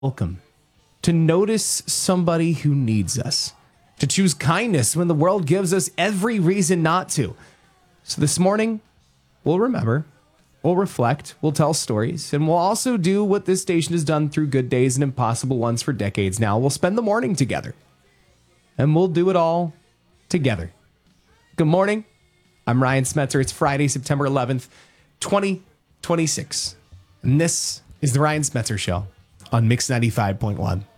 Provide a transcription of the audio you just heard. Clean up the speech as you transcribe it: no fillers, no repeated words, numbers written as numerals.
welcome to notice somebody who needs us, to choose kindness when the world gives us every reason not to. So this morning, we'll remember, we'll reflect, we'll tell stories, and we'll also do what this station has done through good days and impossible ones for decades now. We'll spend the morning together, and we'll do it all together. Good morning. I'm Ryan Smetzer. It's Friday, September 11th, 2026. And this is the Ryan Smetzer Show on Mix 95.1.